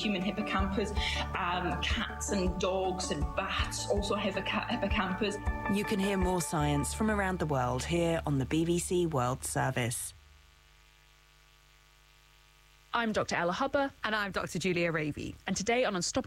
human hippocampus. Cats and dogs and bats also have hippocampus. You can hear more science from around the world here on the BBC World Service. I'm Dr. Ella Hubber. And I'm Dr. Julia Ravey. And today on Unstoppable